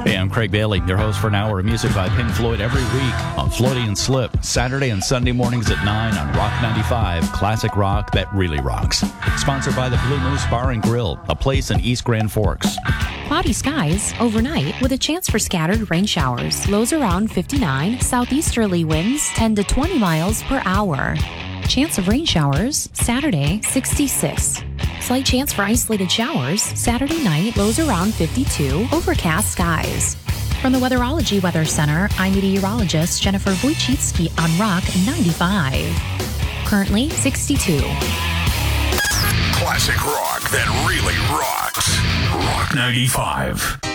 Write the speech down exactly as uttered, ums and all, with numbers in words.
Hey, I'm Craig Bailey, your host for an hour of music by Pink Floyd every week on Floaty and Slip, Saturday and Sunday mornings at nine on Rock ninety-five, classic rock that really rocks. Sponsored by the Blue Moose Bar and Grill, a place in East Grand Forks. Cloudy skies overnight with a chance for scattered rain showers. Lows around fifty-nine, southeasterly winds ten to twenty miles per hour. Chance of rain showers Saturday, sixty-six. Slight chance for isolated showers Saturday night, lows around fifty-two, overcast skies. From the Weatherology Weather Center, I'm meteorologist Jennifer Wojcicki on Rock ninety-five. Currently sixty-two. Classic rock that really rocks. Rock ninety-five.